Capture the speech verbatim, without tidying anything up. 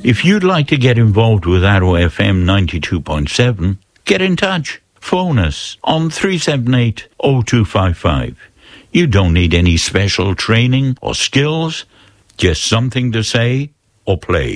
If you'd like to get involved with Arrow F M ninety-two point seven, get in touch. Phone us on three seven eight, oh two five five. You don't need any special training or skills, just something to say or play.